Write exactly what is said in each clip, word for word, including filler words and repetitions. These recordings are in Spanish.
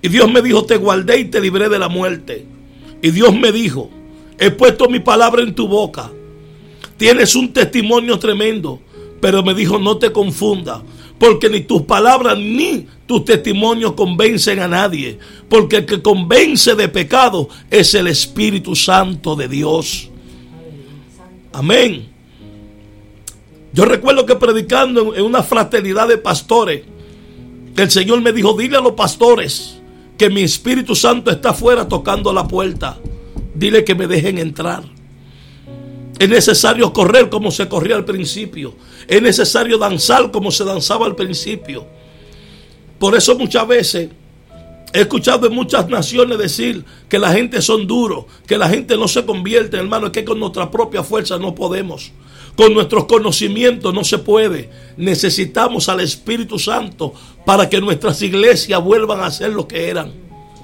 Y Dios me dijo, te guardé y te libré de la muerte. Y Dios me dijo, he puesto mi palabra en tu boca. Tienes un testimonio tremendo. Pero me dijo, no te confundas, porque ni tus palabras ni tus testimonios convencen a nadie. Porque el que convence de pecado es el Espíritu Santo de Dios. Amén. Yo recuerdo que predicando en una fraternidad de pastores, el Señor me dijo, dile a los pastores que mi Espíritu Santo está afuera tocando la puerta. Dile que me dejen entrar. Es necesario correr como se corría al principio. Es necesario danzar como se danzaba al principio. Por eso muchas veces he escuchado en muchas naciones decir que la gente son duros, que la gente no se convierte, hermano. Es que con nuestra propia fuerza no podemos. Con nuestros conocimientos no se puede. Necesitamos al Espíritu Santo para que nuestras iglesias vuelvan a ser lo que eran.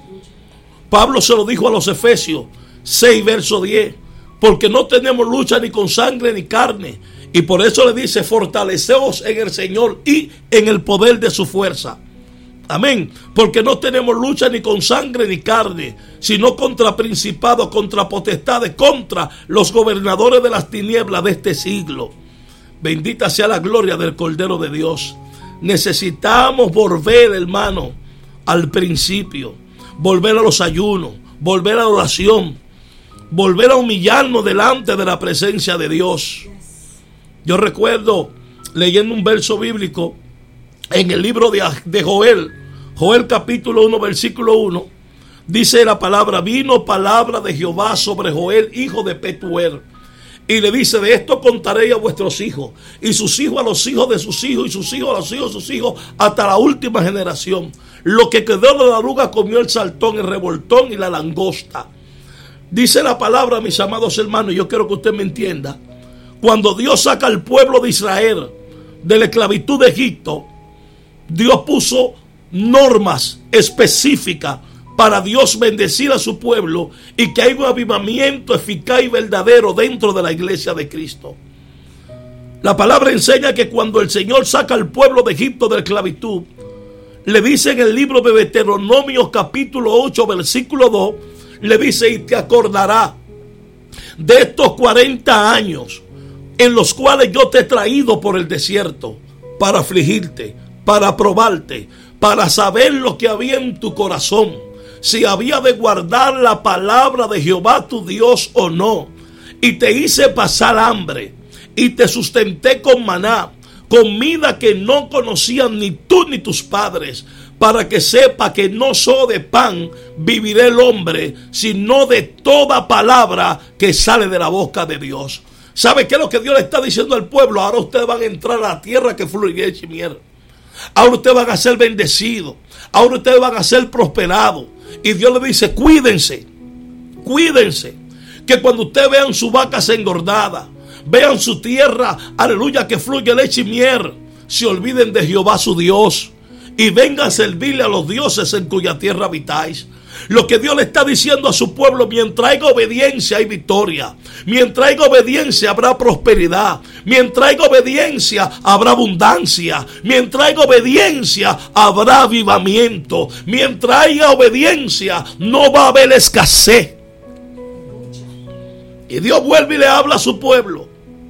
Pablo se lo dijo a los Efesios seis, verso diez. Porque no tenemos lucha ni con sangre ni carne. Y por eso le dice, fortaleceos en el Señor y en el poder de su fuerza. Amén. Porque no tenemos lucha ni con sangre ni carne, sino contra principados, contra potestades, contra los gobernadores de las tinieblas de este siglo. Bendita sea la gloria del Cordero de Dios. Necesitamos volver, hermano, al principio. Volver a los ayunos, volver a la oración, volver a humillarnos delante de la presencia de Dios. Yo recuerdo leyendo un verso bíblico en el libro de, de Joel, Joel capítulo uno, versículo uno, dice la palabra, vino palabra de Jehová sobre Joel, hijo de Petuel, y le dice, de esto contaré a vuestros hijos, y sus hijos a los hijos de sus hijos, y sus hijos a los hijos de sus hijos, hasta la última generación. Lo que quedó de la oruga comió el saltón, el revoltón y la langosta. Dice la palabra, mis amados hermanos, y yo quiero que usted me entienda. Cuando Dios saca al pueblo de Israel de la esclavitud de Egipto, Dios puso normas específicas para Dios bendecir a su pueblo y que haya un avivamiento eficaz y verdadero dentro de la iglesia de Cristo. La palabra enseña que cuando el Señor saca al pueblo de Egipto de la esclavitud, le dice en el libro de Deuteronomio capítulo ocho, versículo dos, le dice, y te acordará de estos cuarenta años en los cuales yo te he traído por el desierto para afligirte, para probarte, para saber lo que había en tu corazón, si había de guardar la palabra de Jehová tu Dios o no. Y te hice pasar hambre y te sustenté con maná, comida que no conocían ni tú ni tus padres, para que sepa que no solo de pan vivirá el hombre, sino de toda palabra que sale de la boca de Dios. ¿Sabe qué es lo que Dios le está diciendo al pueblo? Ahora ustedes van a entrar a la tierra que fluye leche y miel. Ahora ustedes van a ser bendecidos. Ahora ustedes van a ser prosperados. Y Dios le dice, cuídense, cuídense, que cuando ustedes vean su vaca engordada, vean su tierra, aleluya, que fluye leche y miel, se olviden de Jehová su Dios y vengan a servirle a los dioses en cuya tierra habitáis. Lo que Dios le está diciendo a su pueblo, mientras haya obediencia hay victoria, mientras haya obediencia habrá prosperidad, mientras haya obediencia habrá abundancia, mientras haya obediencia habrá avivamiento, mientras haya obediencia no va a haber escasez. Y Dios vuelve y le habla a su pueblo.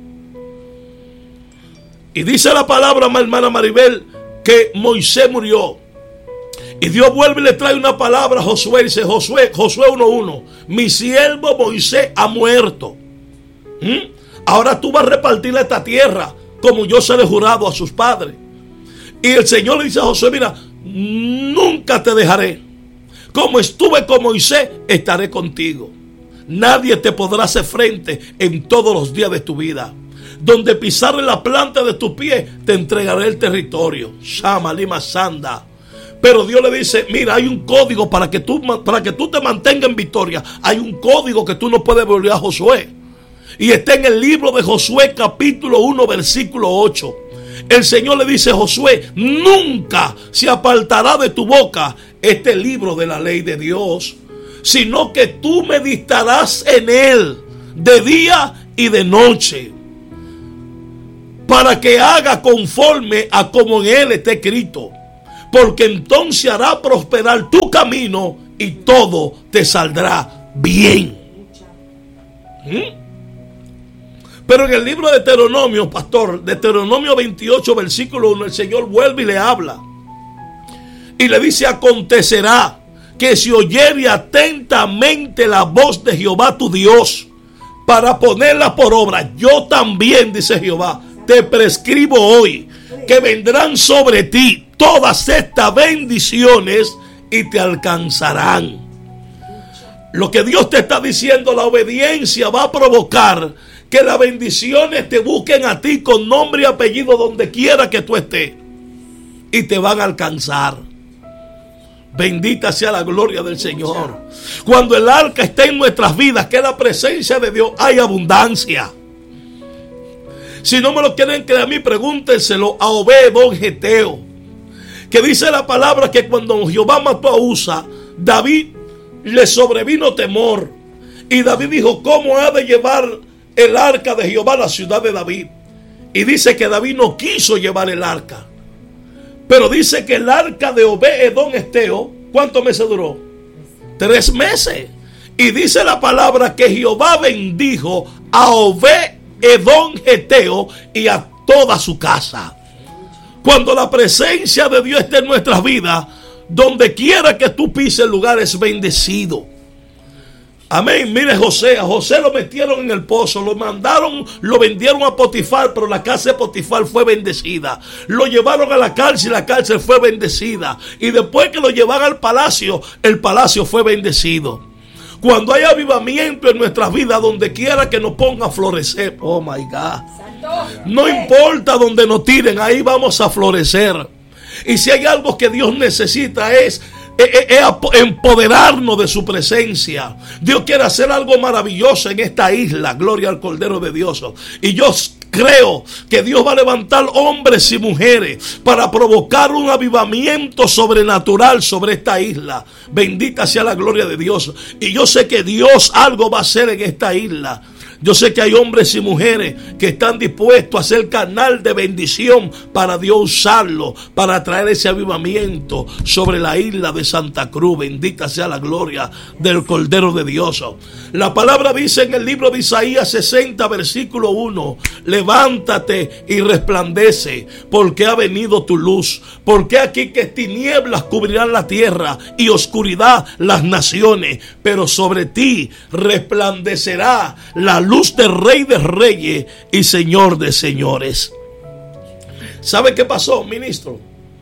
Y dice la palabra, mi hermana Maribel, que Moisés murió. Y Dios vuelve y le trae una palabra a Josué. Dice Josué, Josué uno uno, mi siervo Moisés ha muerto. ¿Mm? Ahora tú vas a repartir esta tierra como yo se le he jurado a sus padres. Y el Señor le dice a Josué, mira, nunca te dejaré. Como estuve con Moisés, estaré contigo. Nadie te podrá hacer frente en todos los días de tu vida. Donde pisarle la planta de tus pies, te entregaré el territorio. Shama Lima Sanda. Pero Dios le dice, mira, hay un código para que tú, para que tú te mantengas en victoria. Hay un código que tú no puedes volver a Josué. Y está en el libro de Josué capítulo uno, versículo ocho. El Señor le dice a Josué, nunca se apartará de tu boca este libro de la ley de Dios, sino que tú meditarás en él de día y de noche, para que haga conforme a como en él está escrito. porque entonces hará prosperar tu camino y todo te saldrá bien. ¿Mm? Pero en el libro de Deuteronomio, pastor, de Deuteronomio veintiocho, versículo uno, el Señor vuelve y le habla. Y le dice: acontecerá que si oyere atentamente la voz de Jehová tu Dios, para ponerla por obra, yo también, dice Jehová, te prescribo hoy que vendrán sobre ti todas estas bendiciones y te alcanzarán. Lo que Dios te está diciendo, la obediencia va a provocar que las bendiciones te busquen a ti con nombre y apellido donde quiera que tú estés, y te van a alcanzar. Bendita sea la gloria del Señor. Cuando el arca está en nuestras vidas, que es la presencia de Dios, hay abundancia. Si no me lo quieren creer a mí, pregúntenselo a Obed-Edom Geteo, que dice la palabra que cuando Jehová mató a Usa, David le sobrevino temor. Y David dijo: ¿cómo ha de llevar el arca de Jehová a la ciudad de David? Y dice que David no quiso llevar el arca. Pero dice que el arca de Obed-Edom Geteo, ¿cuántos meses duró? Tres meses. Y dice la palabra que Jehová bendijo a Obed-Edom Geteo y a toda su casa. Cuando la presencia de Dios esté en nuestras vidas, donde quiera que tú pises, el lugar es bendecido. Amén. Mire José, a José lo metieron en el pozo, lo mandaron, lo vendieron a Potifar, pero la casa de Potifar fue bendecida. Lo llevaron a la cárcel, la cárcel fue bendecida. Y después que lo llevaron al palacio, el palacio fue bendecido. Cuando hay avivamiento en nuestras vidas, donde quiera que nos ponga a florecer, oh my God, no importa donde nos tiren, ahí vamos a florecer. Y si hay algo que Dios necesita es Es empoderarnos de su presencia. Dios quiere hacer algo maravilloso en esta isla. Gloria al Cordero de Dios. Y yo creo que Dios va a levantar hombres y mujeres para provocar un avivamiento sobrenatural sobre esta isla. Bendita sea la gloria de Dios. Y yo sé que Dios algo va a hacer en esta isla. Yo sé que hay hombres y mujeres que están dispuestos a ser canal de bendición para Dios usarlo, para traer ese avivamiento sobre la isla de Santa Cruz. Bendita sea la gloria del Cordero de Dios. La palabra dice en el libro de Isaías sesenta, versículo uno: levántate y resplandece, porque ha venido tu luz. Porque aquí que tinieblas cubrirán la tierra y oscuridad las naciones, pero sobre ti resplandecerá la luz luz del Rey de Reyes y Señor de Señores. ¿Sabe qué pasó, ministro?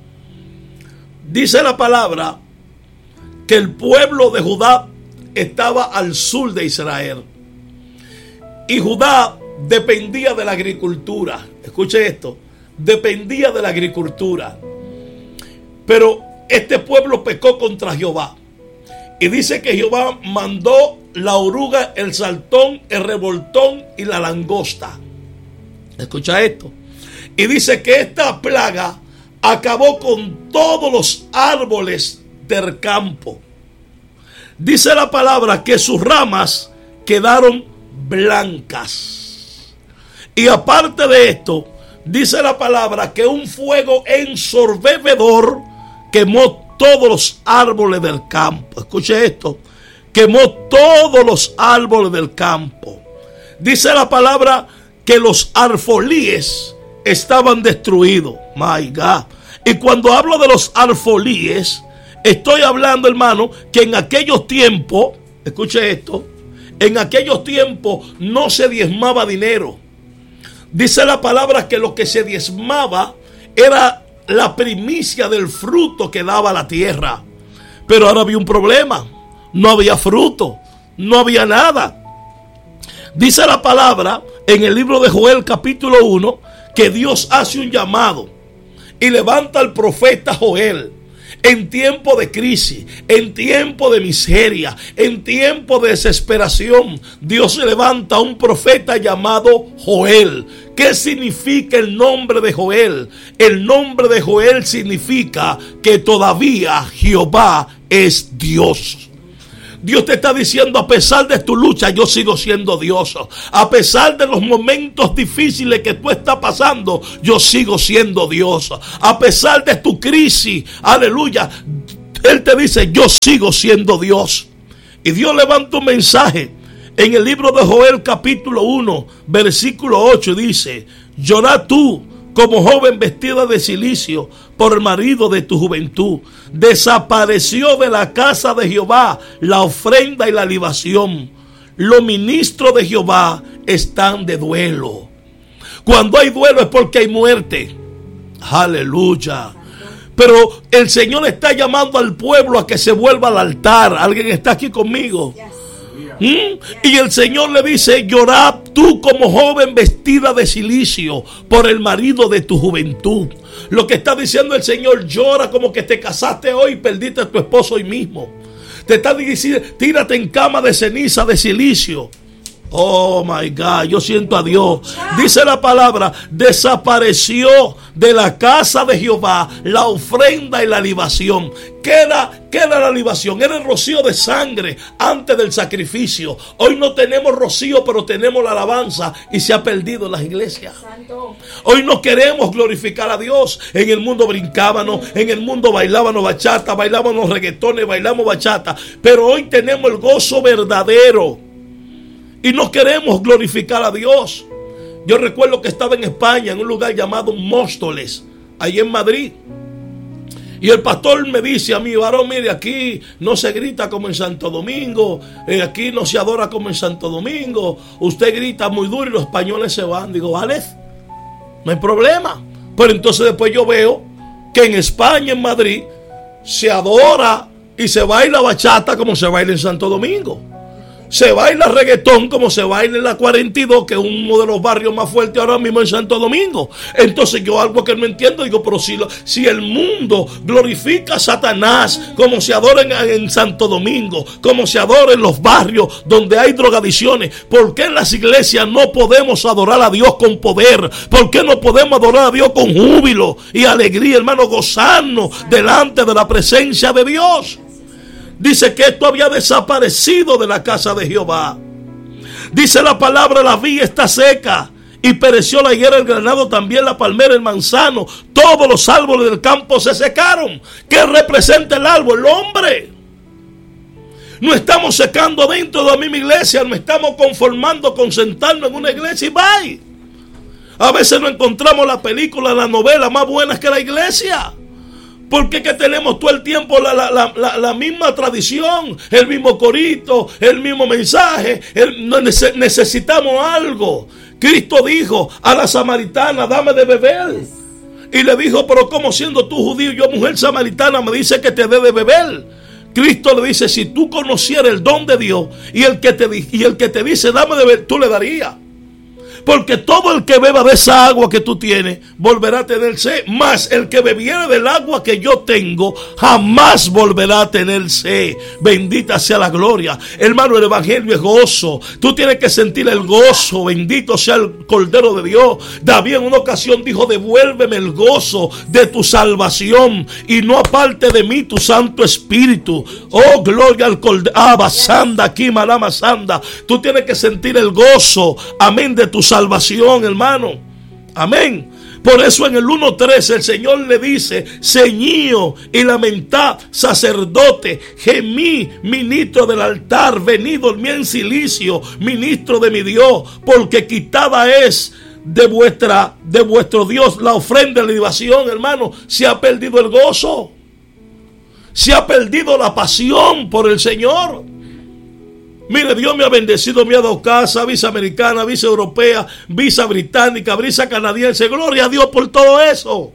Dice la palabra que el pueblo de Judá estaba al sur de Israel. Y Judá dependía de la agricultura. Escuche esto. Dependía de la agricultura. Pero este pueblo pecó contra Jehová. Y dice que Jehová mandó la oruga, el saltón, el revoltón y la langosta. Escucha esto. Y dice que esta plaga acabó con todos los árboles del campo. Dice la palabra que sus ramas quedaron blancas. Y aparte de esto, dice la palabra que un fuego ensorbebedor quemó todos los árboles del campo. Escuche esto. Quemó todos los árboles del campo. Dice la palabra que los alfolíes estaban destruidos. My God. Y cuando hablo de los alfolíes, estoy hablando, hermano, que en aquellos tiempos, escuche esto, en aquellos tiempos no se diezmaba dinero. Dice la palabra que lo que se diezmaba era la primicia del fruto que daba la tierra. Pero ahora había un problema. No había fruto, no había nada. Dice la palabra en el libro de Joel capítulo uno que Dios hace un llamado y levanta al profeta Joel en tiempo de crisis, en tiempo de miseria, en tiempo de desesperación. Dios levanta a un profeta llamado Joel. ¿Qué significa el nombre de Joel? El nombre de Joel significa que todavía Jehová es Dios. Dios te está diciendo, a pesar de tu lucha, yo sigo siendo Dios. A pesar de los momentos difíciles que tú estás pasando, yo sigo siendo Dios. A pesar de tu crisis, aleluya, Él te dice, yo sigo siendo Dios. Y Dios levanta un mensaje en el libro de Joel capítulo uno, versículo ocho, dice: llorá tú como joven vestida de cilicio por el marido de tu juventud. Desapareció de la casa de Jehová la ofrenda y la libación. Los ministros de Jehová están de duelo. Cuando hay duelo es porque hay muerte. Aleluya. Pero el Señor está llamando al pueblo a que se vuelva al altar. ¿Alguien está aquí conmigo? ¿Mm? Y el Señor le dice: llorad tú como joven vestida de cilicio por el marido de tu juventud. Lo que está diciendo el Señor: llora como que te casaste hoy y perdiste a tu esposo hoy mismo. Te está diciendo: tírate en cama de ceniza, de cilicio. Oh my God, yo siento a Dios. Dice la palabra: desapareció de la casa de Jehová la ofrenda y la libación. ¿Qué era, qué era la libación? Era el rocío de sangre antes del sacrificio. Hoy no tenemos rocío, pero tenemos la alabanza, y se ha perdido en las iglesias. Hoy no queremos glorificar a Dios. En el mundo brincábamos, en el mundo bailábamos bachata, bailábamos reggaetones, bailamos bachata, pero hoy tenemos el gozo verdadero y no queremos glorificar a Dios. Yo recuerdo que estaba en España, en un lugar llamado Móstoles, ahí en Madrid. Y el pastor me dice a mí: varón, mire, aquí no se grita como en Santo Domingo, eh, aquí no se adora como en Santo Domingo. Usted grita muy duro y los españoles se van. Digo, vale, no hay problema. Pero entonces después yo veo que en España, en Madrid, se adora y se baila bachata como se baila en Santo Domingo. Se baila reggaetón como se baila en la cuarenta y dos, que es uno de los barrios más fuertes ahora mismo en Santo Domingo. Entonces yo algo que no entiendo, digo, pero si, lo, si el mundo glorifica a Satanás como se adora en, en Santo Domingo, como se adora en los barrios donde hay drogadicciones, ¿por qué en las iglesias no podemos adorar a Dios con poder? ¿Por qué no podemos adorar a Dios con júbilo y alegría, hermano, gozarnos delante de la presencia de Dios? Dice que esto había desaparecido de la casa de Jehová. Dice la palabra: la viña está seca y pereció la higuera, el granado, también la palmera, el manzano. Todos los árboles del campo se secaron. ¿Qué representa el árbol? El hombre. No estamos secando dentro de la misma iglesia, no estamos conformando con sentarnos en una iglesia y bye. A veces no encontramos la película, la novela más buenas que la iglesia. Porque que tenemos todo el tiempo la, la, la, la, la misma tradición, el mismo corito, el mismo mensaje. El, necesitamos algo. Cristo dijo a la samaritana: dame de beber. Y le dijo: pero ¿cómo, siendo tú judío, yo mujer samaritana, me dice que te dé de beber? Cristo le dice: si tú conocieras el don de Dios y el que te, y el que te dice dame de beber, tú le darías. Porque todo el que beba de esa agua que tú tienes volverá a tener sed. Mas el que bebiere del agua que yo tengo jamás volverá a tener sed. Bendita sea la gloria. Hermano, el evangelio es gozo. Tú tienes que sentir el gozo. Bendito sea el Cordero de Dios. David en una ocasión dijo: devuélveme el gozo de tu salvación y no aparte de mí tu Santo Espíritu. Oh, gloria al Cordero. Ah, basanda aquí, malama sanda. Tú tienes que sentir el gozo, amén, de tu salvación, hermano. Amén. Por eso en el uno trece el Señor le dice: ceñío y lamentad, sacerdote, gemí, ministro del altar, venid, dormí en cilicio, ministro de mi Dios, porque quitada es de vuestra, de vuestro Dios la ofrenda de la libación. Hermano, se ha perdido el gozo, se ha perdido la pasión por el Señor. Mire, Dios me ha bendecido, me ha dado casa, visa americana, visa europea, visa británica, visa canadiense. Gloria a Dios por todo eso.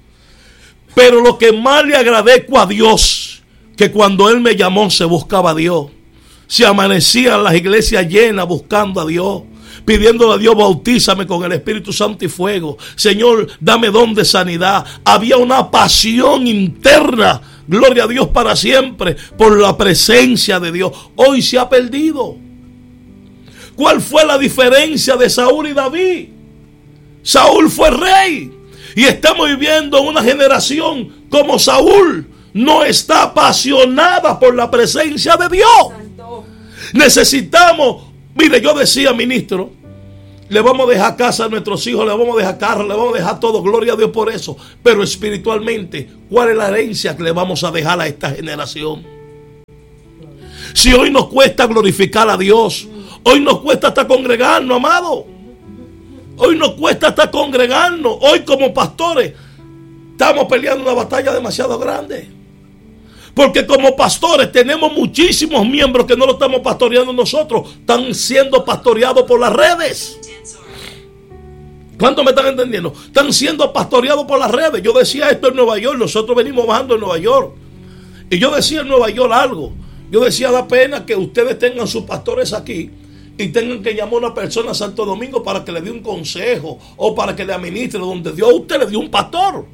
Pero lo que más le agradezco a Dios, que cuando Él me llamó se buscaba a Dios. Se amanecían las iglesias llenas buscando a Dios, pidiéndole a Dios: bautízame con el Espíritu Santo y fuego. Señor, dame don de sanidad. Había una pasión interna, gloria a Dios, para siempre, por la presencia de Dios. Hoy se ha perdido. ¿Cuál fue la diferencia de Saúl y David? Saúl fue rey y estamos viviendo una generación como Saúl. No está apasionada por la presencia de Dios. Necesitamos, mire, yo decía, ministro, le vamos a dejar casa a nuestros hijos, le vamos a dejar carro, le vamos a dejar todo, gloria a Dios por eso. Pero espiritualmente, ¿cuál es la herencia que le vamos a dejar a esta generación? Si hoy nos cuesta glorificar a Dios, hoy nos cuesta hasta congregarnos, amado. Hoy nos cuesta hasta congregarnos. Hoy como pastores estamos peleando una batalla demasiado grande. Porque como pastores tenemos muchísimos miembros que no lo estamos pastoreando nosotros. Están siendo pastoreados por las redes. ¿Cuántos me están entendiendo? Están siendo pastoreados por las redes. Yo decía esto en Nueva York. Nosotros venimos bajando en Nueva York. Y yo decía en Nueva York algo. Yo decía, da pena que ustedes tengan sus pastores aquí y tengan que llamar a una persona a Santo Domingo para que le dé un consejo o para que le administre, donde Dios a usted le dio un pastor.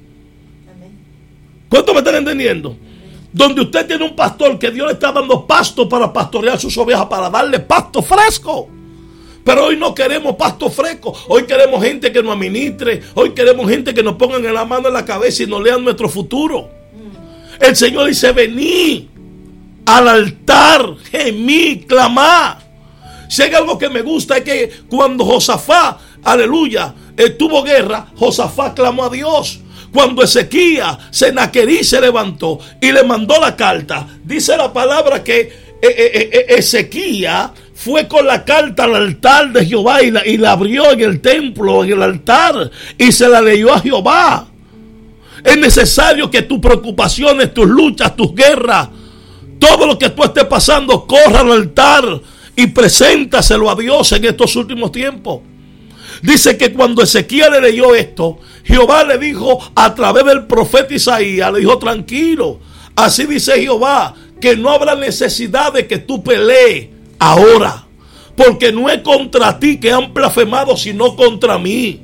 ¿Cuántos me están entendiendo? Donde usted tiene un pastor que Dios le está dando pasto para pastorear sus ovejas, para darle pasto fresco. Pero hoy no queremos pasto fresco. Hoy queremos gente que nos administre. Hoy queremos gente que nos pongan en la mano en la cabeza y nos lean nuestro futuro. El Señor dice, vení al altar, gemí, clamá. Si hay algo que me gusta es que cuando Josafat, aleluya, tuvo guerra, Josafat clamó a Dios. Cuando Ezequías, Senaquerí se levantó y le mandó la carta, dice la palabra que eh, eh, eh, Ezequías fue con la carta al altar de Jehová y la, y la abrió en el templo, en el altar, y se la leyó a Jehová. Es necesario que tus preocupaciones, tus luchas, tus guerras, todo lo que tú estés pasando, corra al altar y preséntaselo a Dios en estos últimos tiempos. Dice que cuando Ezequiel le leyó esto, Jehová le dijo a través del profeta Isaías, le dijo, tranquilo, así dice Jehová, que no habrá necesidad de que tú pelees ahora, porque no es contra ti que han blasfemado, sino contra mí.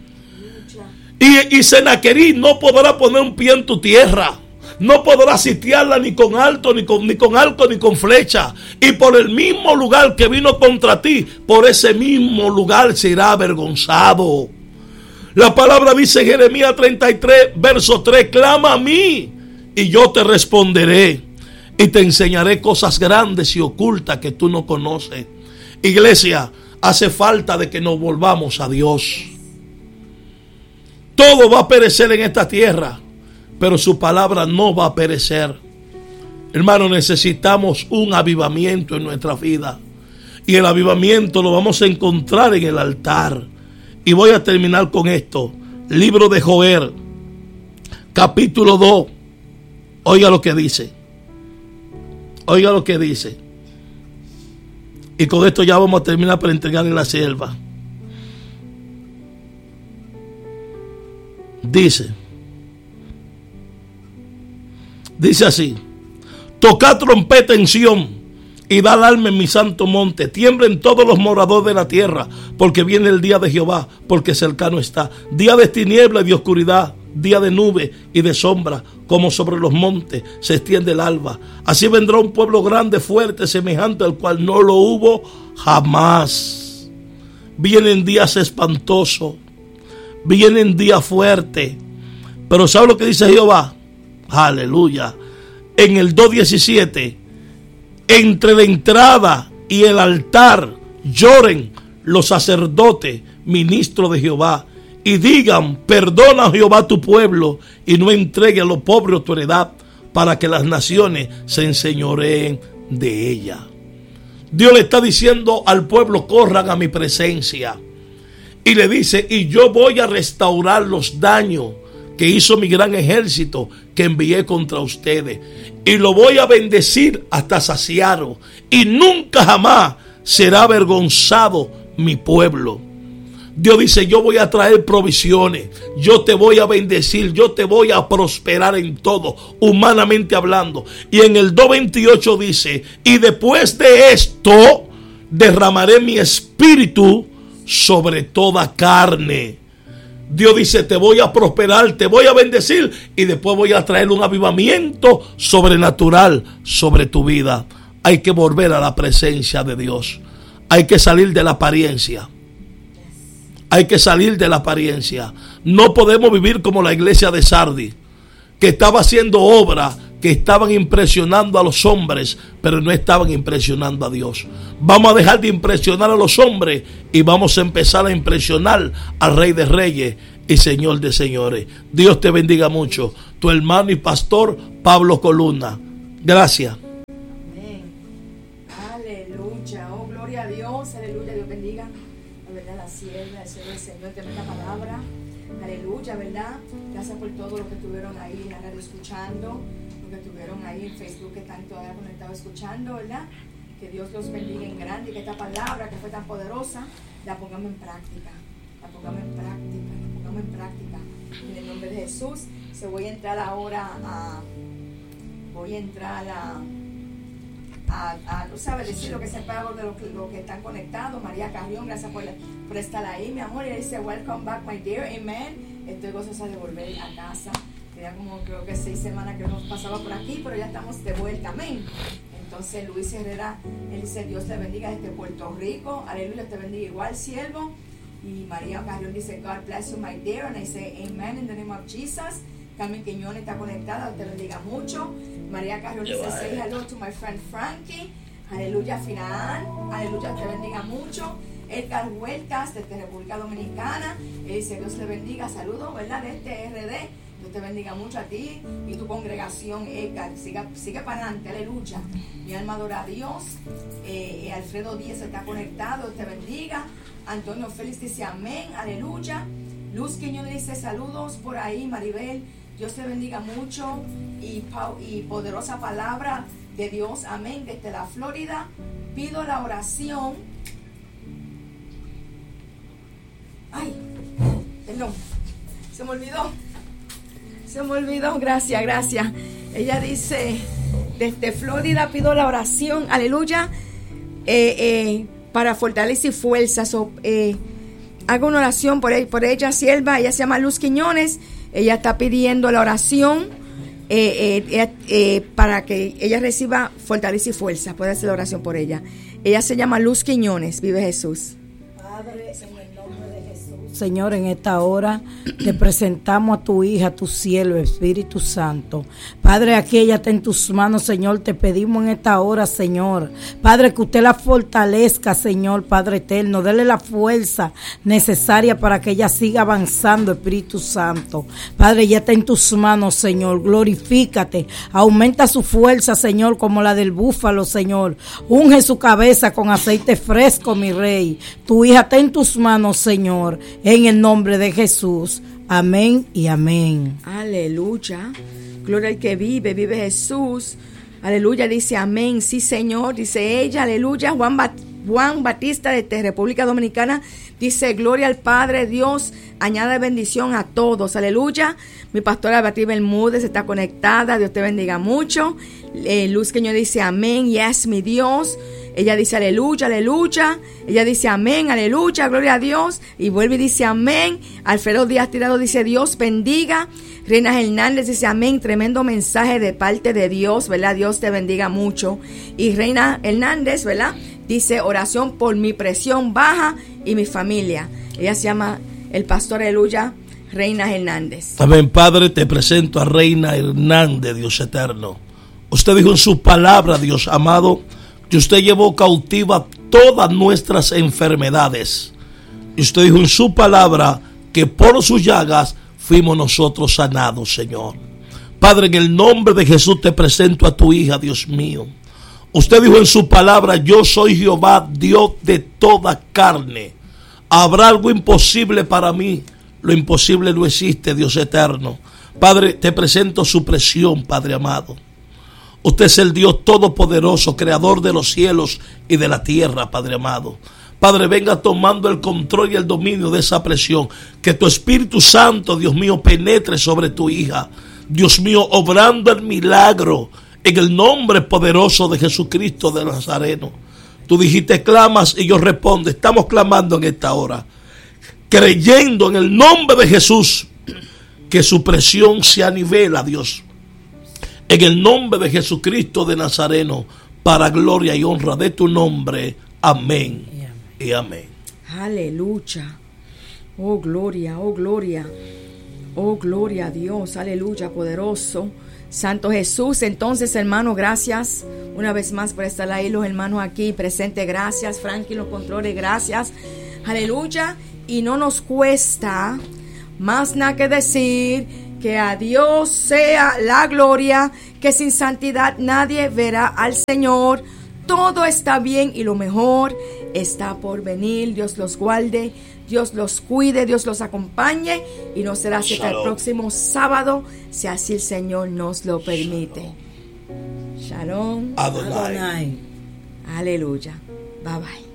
Y, y Senaquerí no podrá poner un pie en tu tierra. No podrá sitiarla ni con alto, ni con, ni con arco, ni con flecha. Y por el mismo lugar que vino contra ti, por ese mismo lugar será avergonzado. La palabra dice en Jeremías treinta y tres, verso tres, clama a mí y yo te responderé y te enseñaré cosas grandes y ocultas que tú no conoces. Iglesia, hace falta de que nos volvamos a Dios. Todo va a perecer en esta tierra, pero su palabra no va a perecer. Hermano, necesitamos un avivamiento en nuestra vida. Y el avivamiento lo vamos a encontrar en el altar. Y voy a terminar con esto. Libro de Joel, capítulo dos. Oiga lo que dice. Oiga lo que dice. Y con esto ya vamos a terminar para entregarle la sierva. Dice. Dice así: tocad trompeta en Sión y dad alarma en mi santo monte. Tiemblen todos los moradores de la tierra, porque viene el día de Jehová, porque cercano está. Día de tiniebla y de oscuridad, día de nube y de sombra, como sobre los montes se extiende el alba. Así vendrá un pueblo grande, fuerte, semejante al cual no lo hubo jamás. Vienen días espantosos, vienen días fuertes. Pero ¿sabe lo que dice Jehová? Aleluya. En el dos diecisiete, entre la entrada y el altar lloren los sacerdotes, ministros de Jehová, y digan: perdona, Jehová, tu pueblo, y no entregue a los pobres tu heredad, para que las naciones se enseñoreen de ella. Dios le está diciendo al pueblo: corran a mi presencia. Y le dice: y yo voy a restaurar los daños que hizo mi gran ejército que envié contra ustedes, y lo voy a bendecir hasta saciarlo, y nunca jamás será avergonzado mi pueblo. Dios dice: yo voy a traer provisiones, yo te voy a bendecir, yo te voy a prosperar en todo, humanamente hablando. Y en el dos veintiocho dice: y después de esto derramaré mi espíritu sobre toda carne. Dios dice: te voy a prosperar, te voy a bendecir, y después voy a traer un avivamiento sobrenatural sobre tu vida. Hay que volver a la presencia de Dios. Hay que salir de la apariencia. Hay que salir de la apariencia. No podemos vivir como la iglesia de Sardis, que estaba haciendo obra, que estaban impresionando a los hombres, pero no estaban impresionando a Dios. Vamos a dejar de impresionar a los hombres y vamos a empezar a impresionar al Rey de Reyes y Señor de Señores. Dios te bendiga mucho. Tu hermano y pastor Pablo Columna. Gracias. Amén. Aleluya. Oh, gloria a Dios. Aleluya. Dios bendiga. La verdad, la sierva, el Señor, el Señor, tremenda palabra. Aleluya, ¿verdad? Gracias por todo lo que estuvieron ahí en la radio escuchando, lo que estuvieron ahí en Facebook, que están todavía conectados escuchando, ¿verdad? Que Dios los bendiga en grande y que esta palabra que fue tan poderosa la pongamos en práctica, la pongamos en práctica, la pongamos en práctica. En el nombre de Jesús. Se voy a entrar ahora a, voy a entrar a, a, a tú sabes, decir lo que se paga de los que, lo que están conectados. María Carrión, gracias por, por estar ahí, mi amor. Y ella dice, welcome back, my dear, amen. Estoy gozosa de volver a casa. Ya como creo que seis semanas que nos pasaba por aquí, pero ya estamos de vuelta, amén. Entonces Luis Herrera, él dice, Dios te bendiga desde Puerto Rico, aleluya, te bendiga igual, siervo. Y María Carrión dice, God bless you, my dear, and I say, amen, in the name of Jesus. Carmen Quiñones está conectada, Dios te bendiga mucho. María Carrión dice, say hello to my friend Frankie, aleluya, final, aleluya, te bendiga mucho. Edgar Huertas, desde República Dominicana, él dice, Dios te bendiga, saludos, ¿verdad? Desde R D, Dios te bendiga mucho a ti y tu congregación, Edgar, sigue, sigue para adelante, aleluya. Mi alma adora a Dios. eh, Alfredo Díaz está conectado, Dios te bendiga. Antonio Félix dice, amén, aleluya. Luz Quiñones dice, saludos por ahí, Maribel, Dios te bendiga mucho y, y poderosa palabra de Dios, amén, desde la Florida. Pido la oración. Ay, perdón, se me olvidó, se me olvidó, gracias, gracias. Ella dice, desde Florida pido la oración, aleluya, eh, eh, para fortalecer fuerzas. So, eh, hago una oración por, por ella, sierva, ella se llama Luz Quiñones, ella está pidiendo la oración eh, eh, eh, para que ella reciba fortaleza y fuerza. Puede hacer la oración por ella. Ella se llama Luz Quiñones, vive Jesús. Padre, en el nombre de Jesús, Señor, en esta hora te presentamos a tu hija, a tu cielo, Espíritu Santo. Padre, aquí ella está en tus manos, Señor. Te pedimos en esta hora, Señor, Padre, que usted la fortalezca, Señor, Padre eterno. Dele la fuerza necesaria para que ella siga avanzando, Espíritu Santo. Padre, ella está en tus manos, Señor. Glorifícate. Aumenta su fuerza, Señor, como la del búfalo, Señor. Unge su cabeza con aceite fresco, mi Rey. Tu hija está en tus manos, Señor, en el nombre de Jesús. Amén y amén. Aleluya. Gloria al que vive, vive Jesús. Aleluya, dice amén. Sí, Señor, dice ella. Aleluya. Juan, Bat- Juan Batista de República Dominicana dice, gloria al Padre Dios, añade bendición a todos. Aleluya. Mi pastora Beatriz Bermúdez está conectada. Dios te bendiga mucho. Eh, Luz Quiñones dice amén. Yes, mi Dios. Ella dice aleluya, aleluya. Ella dice amén, aleluya, gloria a Dios. Y vuelve y dice amén. Alfredo Díaz Tirado dice Dios bendiga. Reina Hernández dice amén. Tremendo mensaje de parte de Dios, ¿verdad? Dios te bendiga mucho. Y Reina Hernández, ¿verdad? Dice oración por mi presión baja y mi familia. Ella se llama el pastor, aleluya, Reina Hernández. Amén, Padre, te presento a Reina Hernández, Dios eterno. Usted dijo en su palabra, Dios amado, que usted llevó cautiva todas nuestras enfermedades. Y usted dijo en su palabra que por sus llagas fuimos nosotros sanados, Señor. Padre, en el nombre de Jesús te presento a tu hija, Dios mío. Usted dijo en su palabra, yo soy Jehová, Dios de toda carne. ¿Habrá algo imposible para mí? Lo imposible no existe, Dios eterno. Padre, te presento su presión, Padre amado. Usted es el Dios todopoderoso, creador de los cielos y de la tierra, Padre amado. Padre, venga tomando el control y el dominio de esa presión. Que tu Espíritu Santo, Dios mío, penetre sobre tu hija. Dios mío, obrando el milagro en el nombre poderoso de Jesucristo de Nazareno. Tú dijiste, clamas y yo respondo. Estamos clamando en esta hora, creyendo en el nombre de Jesús, que su presión se anivela, Dios. En el nombre de Jesucristo de Nazareno, para gloria y honra de tu nombre. Amén y amén. Aleluya. Oh, gloria, oh, gloria. Oh, gloria a Dios. Aleluya, poderoso. Santo Jesús. Entonces, hermano, gracias una vez más por estar ahí, los hermanos aquí presentes. Gracias, Frankie, los controles, gracias. Aleluya. Y no nos cuesta más nada que decir que a Dios sea la gloria, que sin santidad nadie verá al Señor. Todo está bien y lo mejor está por venir. Dios los guarde, Dios los cuide, Dios los acompañe y no será hasta el próximo sábado, si así el Señor nos lo permite. Shalom. Adonai. Aleluya. Bye bye.